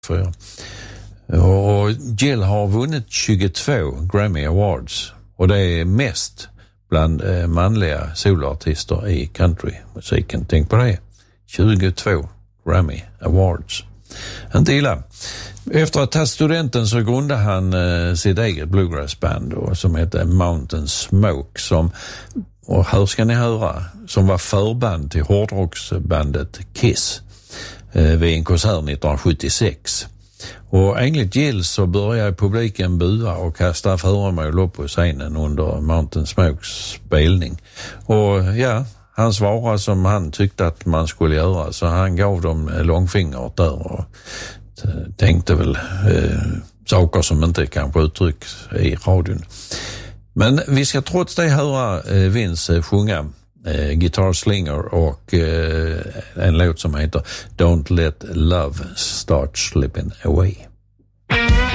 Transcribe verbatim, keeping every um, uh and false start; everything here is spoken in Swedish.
För, och Gill har vunnit tjugotvå Grammy Awards och det är mest bland eh, manliga soloartister i countrymusiken. Tänk på det. tjugotvå Grammy Awards. Inte illa. Efter att ha tagit studenten så grundade han eh, sitt eget bluegrassband då, som heter Mountain Smoke, som, och här ska ni höra, som var förband till hårdrocksbandet Kiss eh, vid en konsert nittonhundrasjuttiosex. Och enligt Gill så började publiken bua och kasta föremål upp på scenen under Mountain Smokes spelning. Och ja, han svarade som han tyckte att man skulle göra, så han gav dem långfingret där och tänkte väl eh, saker som inte kanske uttrycks i radion. Men vi ska trots det höra eh, Vince sjunga eh, Guitar Slinger och eh, en låt som heter Don't Let Love Start Slipping Away.